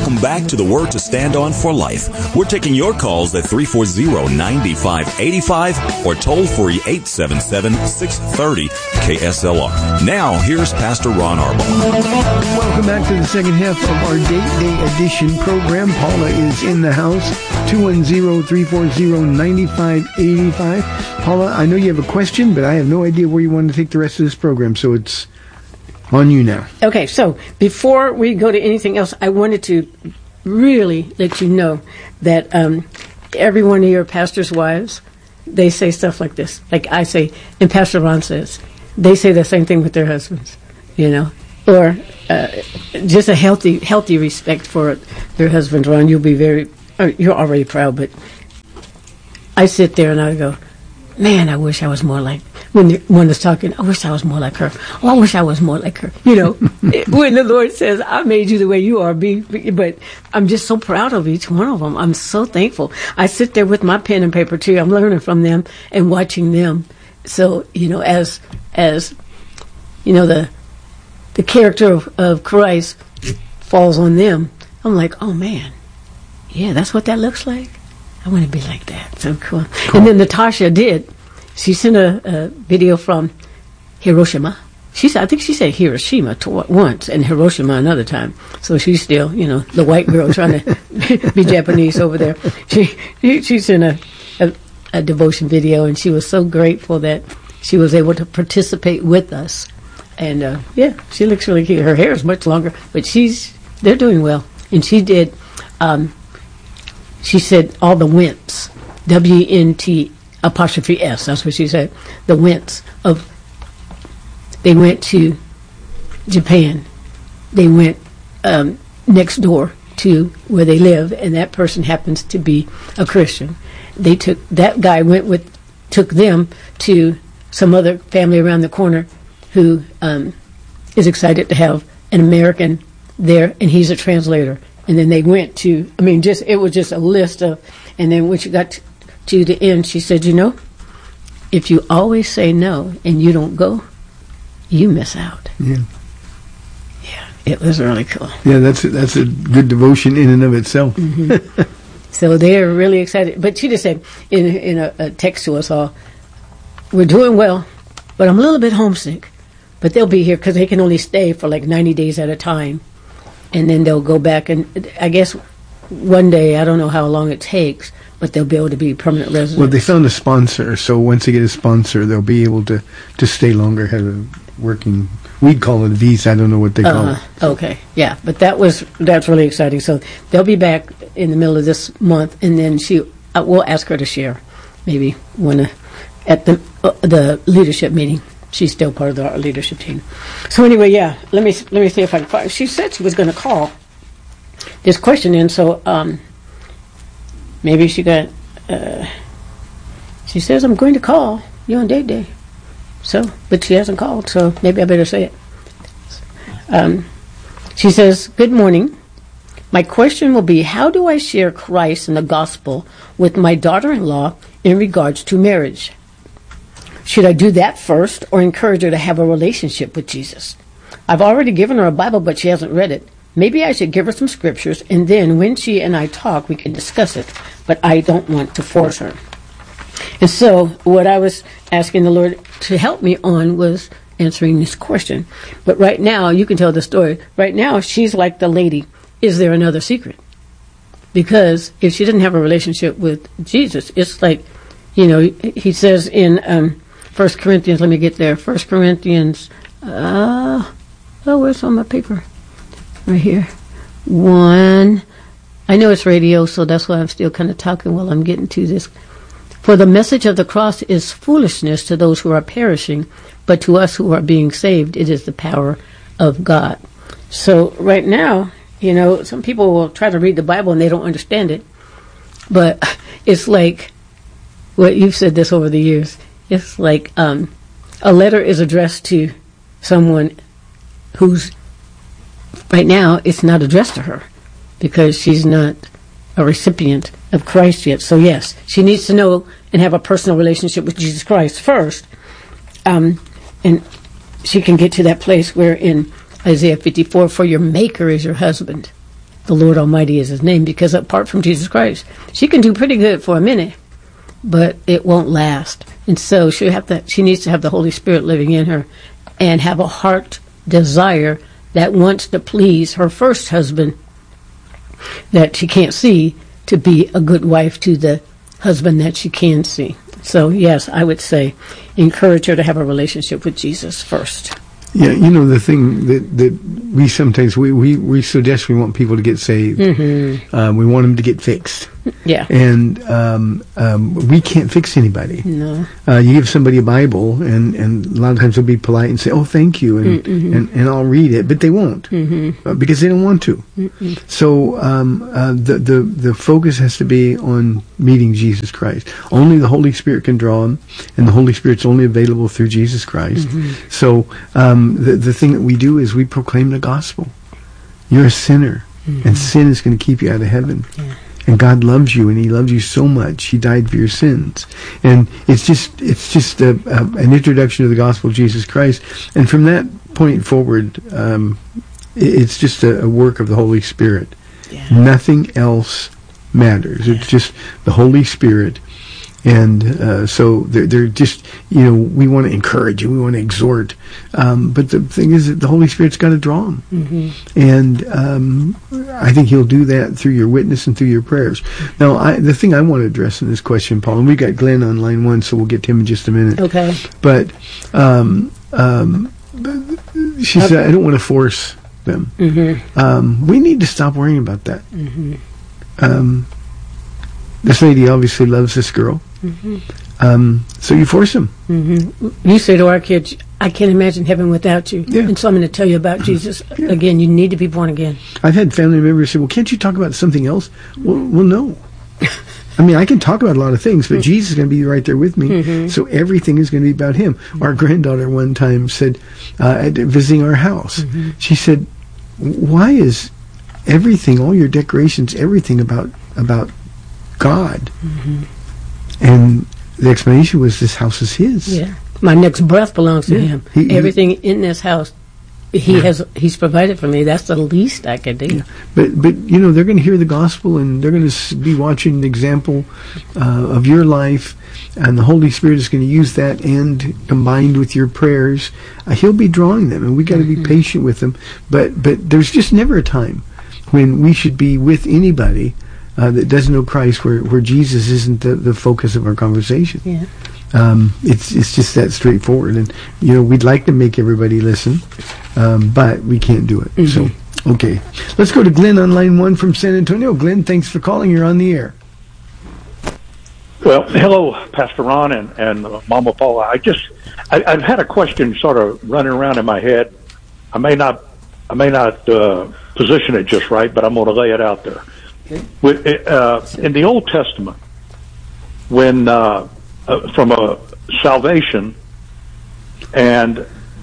Welcome back to the Word to Stand On for Life. We're taking your calls at 340-9585 or toll free 877-630 KSLR. Now, here's Pastor Ron Arbaugh. Welcome back to the second half of our Date Day Edition program. Paula is in the house, 210-340-9585. Paula, I know you have a question, but I have no idea where you want to take the rest of this program, so it's on you now. Okay, so before we go to anything else, I wanted to really let you know that every one of your pastors' wives, they say stuff like this. Like I say, and Pastor Ron says, they say the same thing with their husbands, or just a healthy respect for their husbands. Ron, you're already proud, but I sit there and I go, man, I wish I was more like, when one is talking, I wish I was more like her. Oh, I wish I was more like her. When the Lord says, I made you the way you are, but I'm just so proud of each one of them. I'm so thankful. I sit there with my pen and paper too. I'm learning from them and watching them. So, as the character of Christ falls on them, I'm like, oh man, yeah, that's what that looks like. I want to be like that. So cool. And then Natasha did. She sent a video from Hiroshima. I think she said Hiroshima once and Hiroshima another time. So she's still, the white girl trying to be Japanese over there. She sent a devotion video, and she was so grateful that she was able to participate with us. And she looks really cute. Her hair is much longer, but they're doing well. And she did. She said all the wents, WNT''S, that's what she said, the wents they went to Japan. They went next door to where they live, and that person happens to be a Christian. That guy took them to some other family around the corner who is excited to have an American there, and he's a translator. And then they went to, it was just a list of, and then when she got to the end, she said, if you always say no and you don't go, you miss out. Yeah. Yeah, it was really cool. Yeah, that's a good devotion in and of itself. Mm-hmm. So they're really excited. But she just said in a text to us all, we're doing well, but I'm a little bit homesick. But they'll be here because they can only stay for like 90 days at a time. And then they'll go back, and I guess one day, I don't know how long it takes, but they'll be able to be permanent residents. Well, they found a sponsor, so once they get a sponsor, they'll be able to stay longer, have a working, we'd call it a visa, I don't know what they call it. Okay, yeah, but that's really exciting. So they'll be back in the middle of this month, and then we'll ask her to share, maybe at the leadership meeting. She's still part of our leadership team. So anyway, yeah, let me see if I can find. She said she was going to call this question in, so maybe she got. She says, I'm going to call you on Date Day. So, but she hasn't called, so maybe I better say it. She says, good morning. My question will be, how do I share Christ and the gospel with my daughter-in-law in regards to marriage? Should I do that first or encourage her to have a relationship with Jesus? I've already given her a Bible, but she hasn't read it. Maybe I should give her some scriptures, and then when she and I talk, we can discuss it. But I don't want to force her. And so what I was asking the Lord to help me on was answering this question. But right now, you can tell the story. Right now, she's like the lady, is there another secret? Because if she didn't have a relationship with Jesus, it's like, he says in 1 Corinthians, let me get there. 1 Corinthians, where's on my paper? Right here. 1. I know it's radio, so that's why I'm still kind of talking while I'm getting to this. For the message of the cross is foolishness to those who are perishing, but to us who are being saved, it is the power of God. So right now, some people will try to read the Bible and they don't understand it. But it's like, well, you've said this over the years. It's like a letter is addressed to someone who's, right now, it's not addressed to her because she's not a recipient of Christ yet. So yes, she needs to know and have a personal relationship with Jesus Christ first. And she can get to that place where in Isaiah 54, for your maker is your husband. The Lord Almighty is his name, because apart from Jesus Christ, she can do pretty good for a minute, but it won't last. And so she needs to have the Holy Spirit living in her and have a heart desire that wants to please her first husband that she can't see, to be a good wife to the husband that she can see. So, yes, I would say encourage her to have a relationship with Jesus first. Yeah, the thing that we sometimes, we so desperately want people to get saved. Mm-hmm. We want them to get fixed. Yeah. And we can't fix anybody. No. You give somebody a Bible, and a lot of times they'll be polite and say, "Oh, thank you," and I'll read it, but they won't, because they don't want to. Mm-hmm. So the focus has to be on meeting Jesus Christ. Only the Holy Spirit can draw them, and the Holy Spirit's only available through Jesus Christ. Mm-hmm. So the thing that we do is we proclaim the gospel. You're a sinner, and sin is going to keep you out of heaven. Yeah. And God loves you, and he loves you so much. He died for your sins. And it's just an introduction to the gospel of Jesus Christ. And from that point forward, it's just a work of the Holy Spirit. Yeah. Nothing else matters. Yeah. It's just the Holy Spirit. And so they're just, we want to encourage and we want to exhort. But the thing is that the Holy Spirit's got to draw them. Mm-hmm. And I think he'll do that through your witness and through your prayers. Now, the thing I want to address in this question, Paul, and we've got Glenn on line 1, so we'll get to him in just a minute. Okay. But she said, I don't want to force them. Mm-hmm. We need to stop worrying about that. Mm-hmm. This lady obviously loves this girl. Mm-hmm. So you force them. Mm-hmm. You say to our kids, I can't imagine heaven without you. Yeah. And so I'm going to tell you about Jesus. Yeah. Again, you need to be born again. I've had family members say, well, can't you talk about something else? Well, no. I mean, I can talk about a lot of things, but Jesus is going to be right there with me, so everything is going to be about him. Our granddaughter one time said, visiting our house, she said, why is everything, all your decorations, everything about God? And the explanation was, this house is his. Yeah, my next breath belongs to him. Everything in this house, he's provided for me. That's the least I could do. Yeah. But they're going to hear the gospel, and they're going to be watching an example of your life, and the Holy Spirit is going to use that, and combined with your prayers, he'll be drawing them, and we got to be patient with them. But there's just never a time when we should be with anybody that doesn't know Christ, where Jesus isn't the focus of our conversation. Yeah. It's just that straightforward. And, we'd like to make everybody listen, but we can't do it. So, okay. Let's go to Glenn on line 1 from San Antonio. Glenn, thanks for calling. You're on the air. Well, hello, Pastor Ron and Mama Paula. I've had a question sort of running around in my head. I may not position it just right, but I'm going to lay it out there. In the Old Testament, when from a salvation and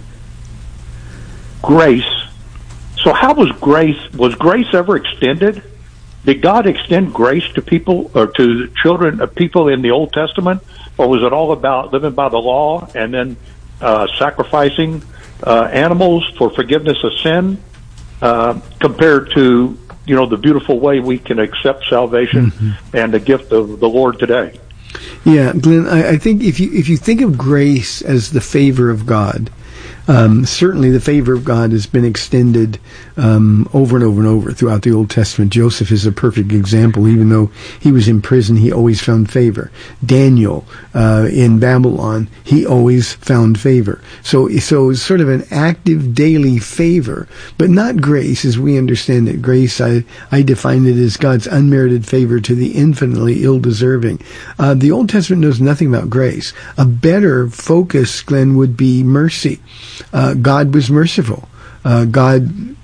grace, so how was grace ever extended? Did God extend grace to people, or to the children of people in the Old Testament, or was it all about living by the law and then sacrificing animals for forgiveness of sin, compared to the beautiful way we can accept salvation and the gift of the Lord today? Yeah, Glenn, I think if you think of grace as the favor of God, certainly the favor of God has been extended over and over and over throughout the Old Testament. Joseph is a perfect example. Even though he was in prison, he always found favor. Daniel in Babylon, he always found favor. So it's sort of an active daily favor, but not grace as we understand it. Grace, I define it as God's unmerited favor to the infinitely ill-deserving. The Old Testament knows nothing about grace. A better focus, Glenn, would be mercy. God was merciful. God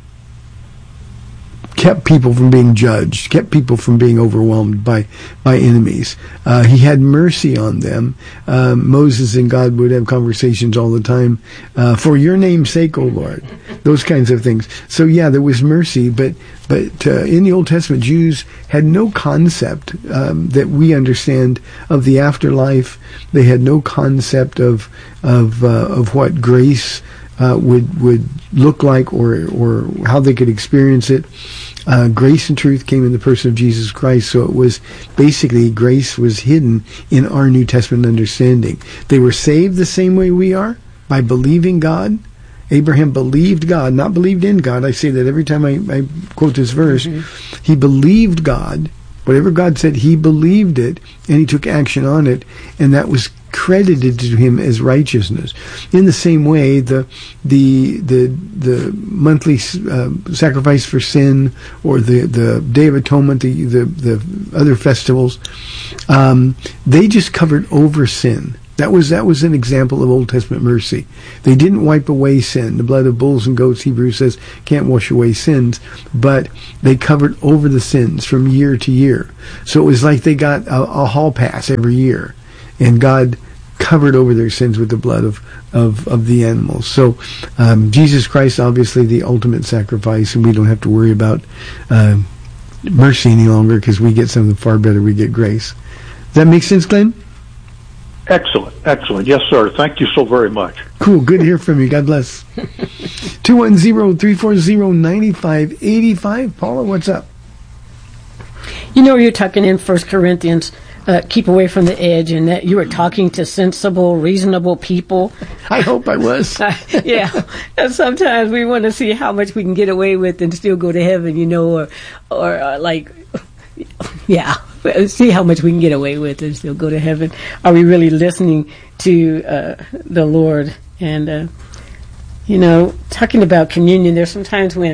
kept people from being judged, kept people from being overwhelmed by enemies. He had mercy on them. Moses and God would have conversations all the time, for your name's sake, O Lord. Those kinds of things. So yeah, there was mercy, but in the Old Testament, Jews had no concept that we understand of the afterlife. They had no concept of what grace would look like, or how they could experience it. Grace and truth came in the person of Jesus Christ, so it was basically grace was hidden in our New Testament understanding. They were saved the same way we are, by believing God. Abraham believed God, not believed in God. I say that every time I quote this verse. He believed God. Whatever God said, he believed it, and he took action on it, and that was credited to him as righteousness. In the same way, the monthly sacrifice for sin, or the Day of Atonement, the other festivals, they just covered over sin. That was an example of Old Testament mercy. They didn't wipe away sin. The blood of bulls and goats, Hebrews says, can't wash away sins, but they covered over the sins from year to year. So it was like they got a hall pass every year, and God covered over their sins with the blood of the animals. So Jesus Christ, obviously the ultimate sacrifice, and we don't have to worry about mercy any longer, because we get something far better. We get grace. Does that make sense, Glenn? Excellent. Yes, sir. Thank you so very much. Cool. Good to hear from you. God bless. 210-340-9585. Paula, what's up? You're talking in 1 Corinthians, keep away from the edge, and that you were talking to sensible, reasonable people. I hope I was. Yeah. And sometimes we want to see how much we can get away with and still go to heaven, or yeah. See how much we can get away with and still go to heaven. Are we really listening to the Lord? And, talking about communion, there's sometimes when,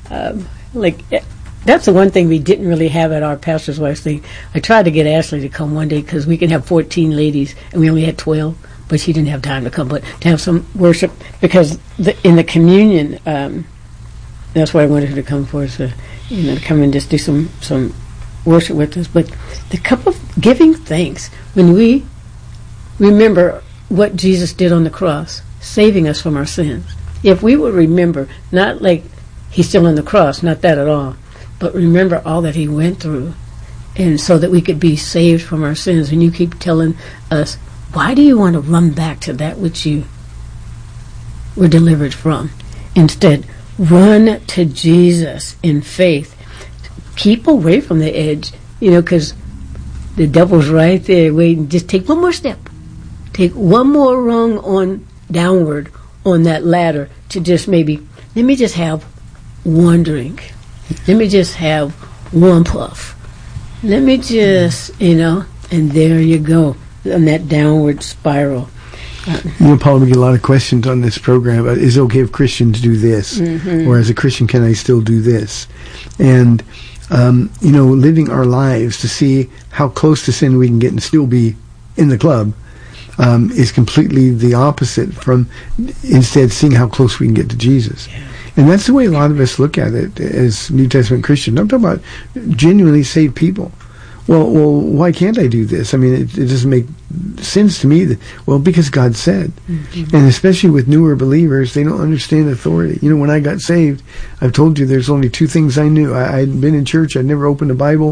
that's the one thing we didn't really have at our pastor's wife's thing. I tried to get Ashley to come one day, because we can have 14 ladies, and we only had 12, but she didn't have time to come. But to have some worship, because in the communion, that's why I wanted her to come for us, to come and just do some worship with us. But the cup of giving thanks, when we remember what Jesus did on the cross, saving us from our sins. If we would remember, not like he's still on the cross, not that at all, but remember all that he went through, and so that we could be saved from our sins. And you keep telling us, why do you want to run back to that which you were delivered from? Instead, run to Jesus in faith. Keep away from the edge, because the devil's right there waiting. Just take one more step. Take one more rung downward on that ladder to just maybe, let me just have one Let me just have one puff. Let me just, and there you go, on that downward spiral. Paul, we get a lot of questions on this program about, is it okay if Christians do this? Or as a Christian, can I still do this? And living our lives to see how close to sin we can get and still be in the club is completely the opposite from instead seeing how close we can get to Jesus. Yeah. And that's the way a lot of us look at it as New Testament Christians. I'm talking about genuinely saved people. Well, why can't I do this? I mean, it doesn't make sense to me. Because God said. And especially with newer believers, they don't understand authority. When I got saved, I've told you there's only two things I knew. I'd been in church. I'd never opened a Bible.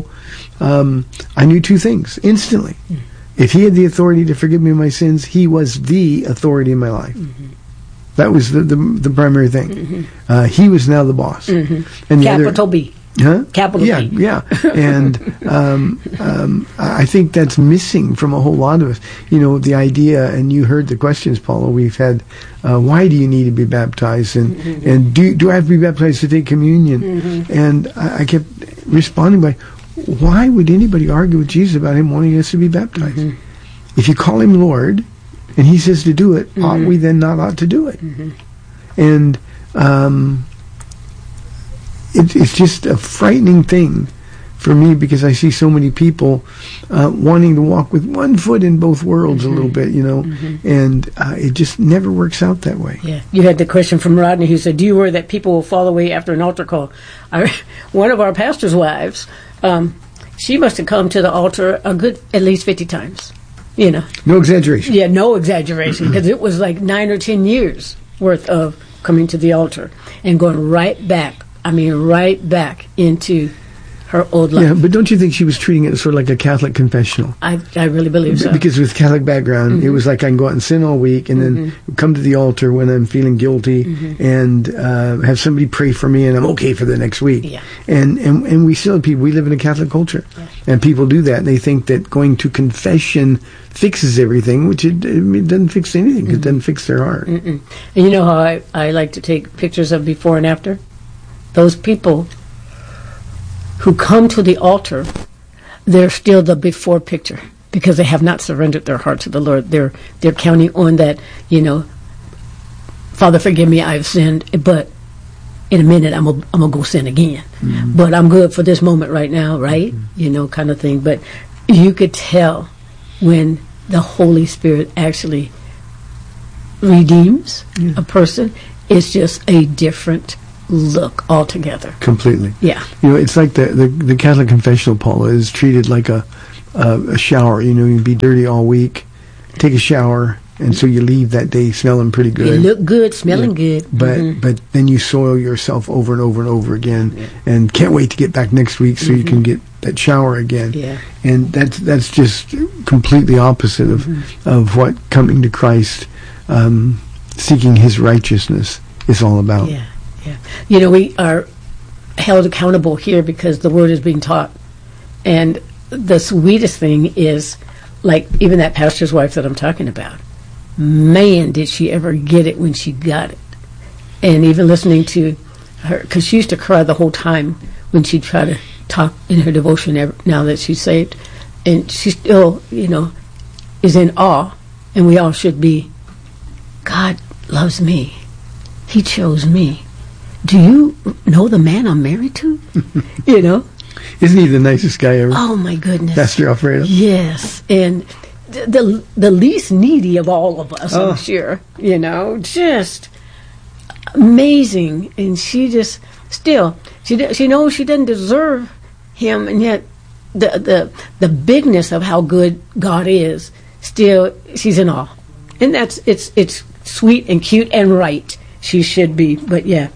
I knew two things instantly. If he had the authority to forgive me my sins, he was the authority in my life. That was the primary thing. He was now the boss. And Capital B. Huh? Capital B. Yeah. And I think that's missing from a whole lot of us. The idea, and you heard the questions, Paula, we've had, why do you need to be baptized? And do I have to be baptized to take communion? And I kept responding by, why would anybody argue with Jesus about him wanting us to be baptized? If you call him Lord, and he says to do it, ought we then not ought to do it? And it's just a frightening thing for me, because I see so many people wanting to walk with one foot in both worlds a little bit, and it just never works out that way. Yeah. You had the question from Rodney, who said, do you worry that people will fall away after an altar call? One of our pastor's wives, she must have come to the altar at least 50 times. No exaggeration. Yeah, no exaggeration, because it was like 9 or 10 years worth of coming to the altar and going right back into her old life. Yeah, but don't you think she was treating it sort of like a Catholic confessional? I really believe so. Because with Catholic background, it was like I can go out and sin all week and then come to the altar when I'm feeling guilty and have somebody pray for me and I'm okay for the next week. Yeah. And we still have people, we live in a Catholic culture. Yeah. And people do that and they think that going to confession fixes everything, which it doesn't fix anything because it doesn't fix their heart. And you know how I like to take pictures of before and after? Those people who come to the altar, they're still the before picture because they have not surrendered their heart to the Lord. They're counting on that, Father, forgive me, I've sinned, but in a minute I'm gonna go sin again. But I'm good for this moment right now, right? Kind of thing. But you could tell when the Holy Spirit actually redeems a person. It's just a different look altogether. Completely. Yeah. It's like the Catholic confessional, Paula, is treated like a shower. You'd be dirty all week, take a shower, and so you leave that day smelling pretty good. You look good, smelling good. But then you soil yourself over and over and over again, and can't wait to get back next week so you can get that shower again. Yeah. And that's just completely opposite of what coming to Christ, seeking His righteousness is all about. Yeah. Yeah. We are held accountable here because the Word is being taught. And the sweetest thing is, like, even that pastor's wife that I'm talking about, man, did she ever get it when she got it. And even listening to her, because she used to cry the whole time when she tried to talk in her devotion now that she's saved. And she still, is in awe, and we all should be. God loves me. He chose me. Do you know the man I'm married to? Isn't he the nicest guy ever? Oh, my goodness. Pastor Alfredo? Yes. And the least needy of all of us, I'm sure. Just amazing. And she just still, she knows she doesn't deserve him, and yet the bigness of how good God is, still, she's in awe. And it's sweet and cute and right. She should be. But yeah.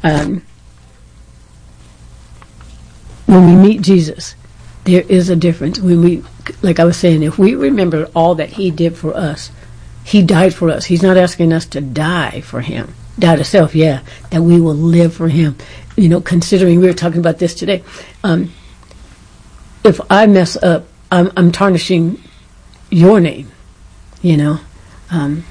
When we meet Jesus, there is a difference. When we, like I was saying, if we remember all that He did for us, He died for us. He's not asking us to die for Him. Die to self, that we will live for Him. Considering we were talking about this today, if I mess up, I'm tarnishing Your name, and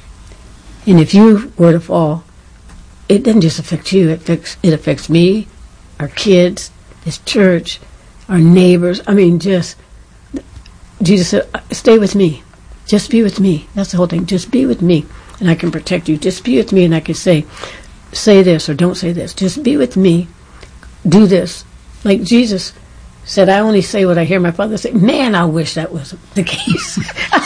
if you were to fall, it doesn't just affect you. It affects me, our kids, this church, our neighbors. I mean, just Jesus said, "Stay with me. Just be with me." That's the whole thing. Just be with me, and I can protect you. Just be with me, and I can say this or don't say this. Just be with me. Do this, like Jesus said. I only say what I hear my Father say. Man, I wish that was the case.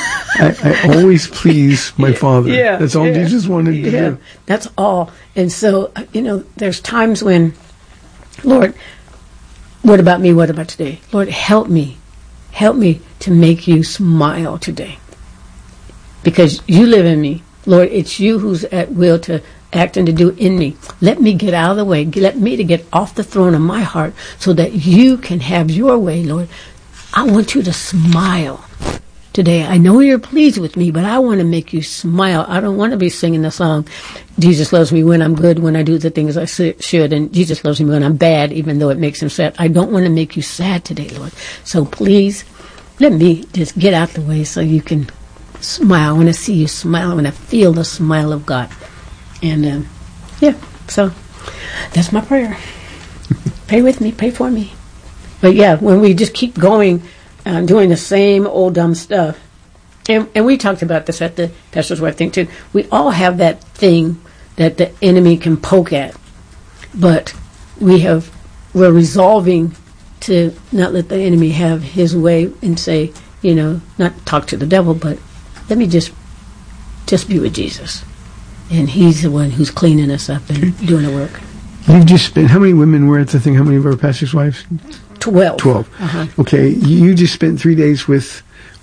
I always please my Father. That's all Jesus wanted to do. That's all. And so, there's times when, Lord, what about me? What about today? Lord, help me. Help me to make You smile today. Because You live in me. Lord, it's You who's at will to act and to do in me. Let me get out of the way. Let me to get off the throne of my heart so that You can have Your way, Lord. I want You to smile today. I know You're pleased with me, but I want to make You smile. I don't want to be singing the song, Jesus loves me when I'm good, when I do the things I should, and Jesus loves me when I'm bad, even though it makes Him sad. I don't want to make You sad today, Lord. So please, let me just get out the way so You can smile. I want to see You smile. I want to feel the smile of God. And, so that's my prayer. Pray with me. Pray for me. But, when we just keep going, doing the same old dumb stuff. And we talked about this at the pastor's wife thing too. We all have that thing that the enemy can poke at, but we're resolving to not let the enemy have his way and say, not talk to the devil, but let me just be with Jesus, and He's the one who's cleaning us up and doing the work. You've just spent, how many women were at the thing? How many of our pastor's wives? 12. 12. Uh-huh. Okay, you just spent 3 days with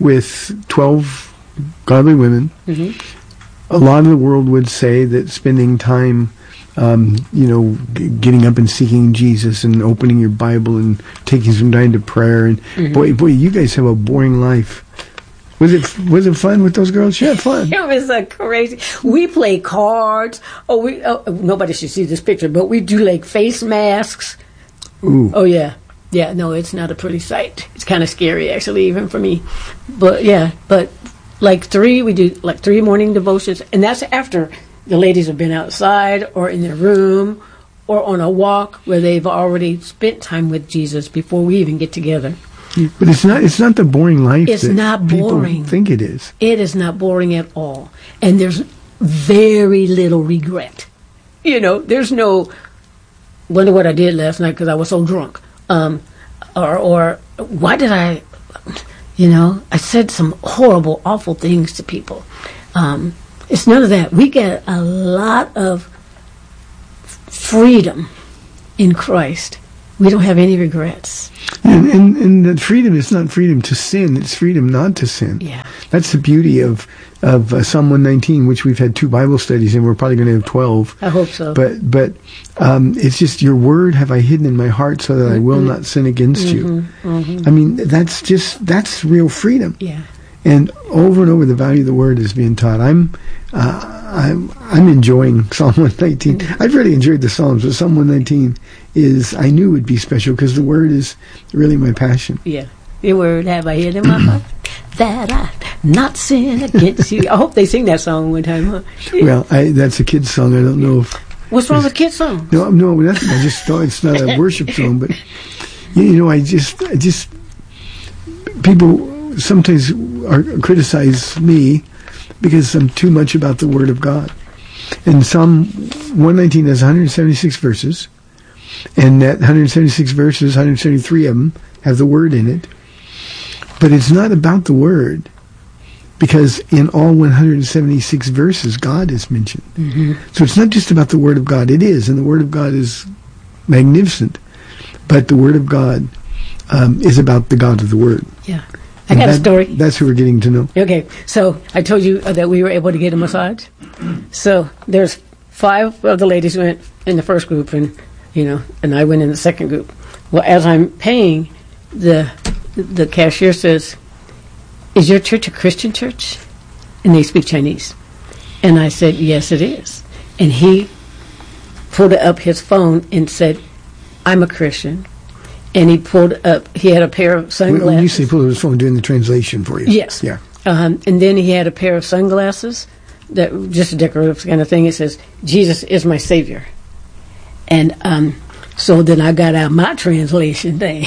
12 godly women. Mm-hmm. A lot of the world would say that spending time getting up and seeking Jesus and opening your Bible and taking some time to prayer. And boy, you guys have a boring life. Was it fun with those girls? Yeah, fun. It was crazy. We play cards. Nobody should see this picture, but we do like face masks. Ooh. Oh yeah. Yeah, no, it's not a pretty sight. It's kind of scary, actually, even for me. But we do like 3 morning devotions, and that's after the ladies have been outside or in their room or on a walk where they've already spent time with Jesus before we even get together. But it's not the boring life. It's that not boring. People think it is. It is not boring at all, and there's very little regret. There's no wonder what I did last night because I was so drunk, or why did I said some horrible, awful things to people. It's none of that. We get a lot of freedom in Christ. We don't have any regrets. And that freedom is not freedom to sin; it's freedom not to sin. Yeah, that's the beauty of Psalm 119, which we've had 2 Bible studies, and we're probably going to have 12. I hope so. But it's just, your word have I hidden in my heart so that I will not sin against you. Mm-hmm. I mean, that's real freedom. Yeah. And over the value of the word is being taught. I'm enjoying Psalm 119. Mm-hmm. I've really enjoyed the Psalms, but Psalm 119 I knew would be special because the word is really my passion. Yeah. Your word have I hid in my heart that I not sin against you. I hope they sing that song one time, huh? Well, that's a kid's song. I don't know if... What's wrong with kids' songs? No, nothing. I just thought it's not a worship song, but, I just... People sometimes criticize me because I'm too much about the Word of God. And Psalm 119 has 176 verses, and that 176 verses, 173 of them have the Word in it. But it's not about the Word, because in all 176 verses, God is mentioned. Mm-hmm. So it's not just about the Word of God. It is, and the Word of God is magnificent. But the Word of God is about the God of the Word. Yeah. I got a story. That's who we're getting to know. Okay, so I told you that we were able to get a massage. So there's 5 of the ladies who went in the first group, and I went in the second group. Well, as I'm paying, the cashier says, "Is your church a Christian church?" And they speak Chinese. And I said, "Yes, it is." And he pulled up his phone and said, "I'm a Christian." And he had a pair of sunglasses. When you say pull up his phone, doing the translation for you. Yes. Yeah. And then he had a pair of sunglasses, that just a decorative kind of thing. It says, "Jesus is my Savior." And so then I got out my translation thing.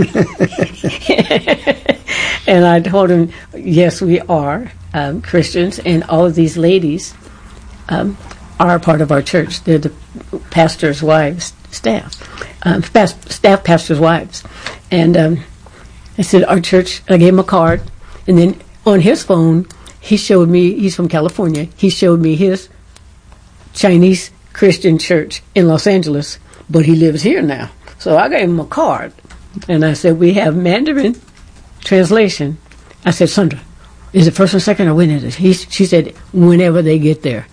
And I told him, yes, we are Christians, and all of these ladies are part of our church. They're the pastor's wives, staff pastors' wives. And I said, our church, I gave him a card, and then on his phone, he showed me, he's from California, he showed me his Chinese Christian church in Los Angeles, but he lives here now. So I gave him a card, and I said, we have Mandarin translation. I said, Sandra, is it first and second, or when is it? She said, whenever they get there.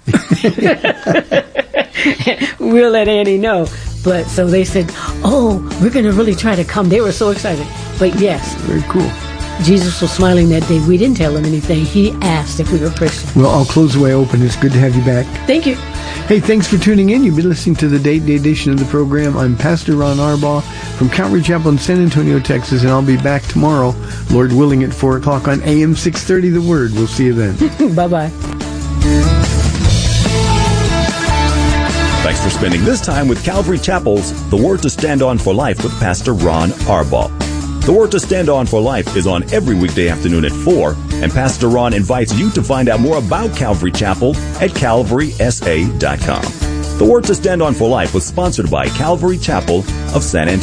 We'll let Annie know. But so they said, oh, we're going to really try to come. They were so excited. But yes. Very cool. Jesus was smiling that day. We didn't tell him anything. He asked if we were Christians. Well, I'll close the way open. It's good to have you back. Thank you. Hey, thanks for tuning in. You've been listening to the Date Day edition of the program. I'm Pastor Ron Arbaugh from Calvary Chapel in San Antonio, Texas, and I'll be back tomorrow, Lord willing, at 4 o'clock on AM 630 The Word. We'll see you then. Bye-bye. Thanks for spending this time with Calvary Chapel's The Word to Stand On for Life with Pastor Ron Arbaugh. The Word to Stand On for Life is on every weekday afternoon at 4, and Pastor Ron invites you to find out more about Calvary Chapel at calvarysa.com. The Word to Stand On for Life was sponsored by Calvary Chapel of San Antonio.